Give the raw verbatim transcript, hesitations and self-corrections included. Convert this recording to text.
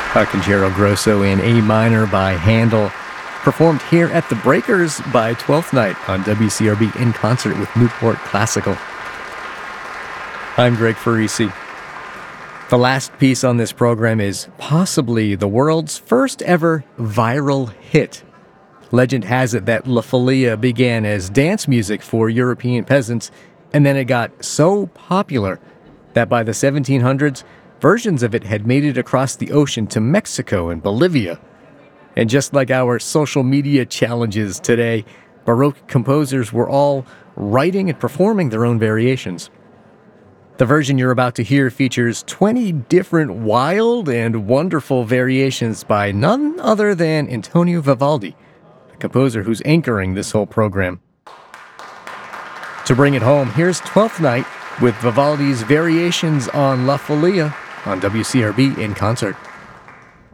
A Concerto Grosso in A minor by Handel, performed here at the Breakers by Twelfth Night on W C R B in concert with Newport Classical. I'm Greg Farisi. The last piece on this program is possibly the world's first ever viral hit. Legend has it that La Folia began as dance music for European peasants, and then it got so popular that by the seventeen hundreds, versions of it had made it across the ocean to Mexico and Bolivia. And just like our social media challenges today, Baroque composers were all writing and performing their own variations. The version you're about to hear features twenty different wild and wonderful variations by none other than Antonio Vivaldi, the composer who's anchoring this whole program. To bring it home, here's Twelfth Night with Vivaldi's Variations on La Folia on W C R B in concert.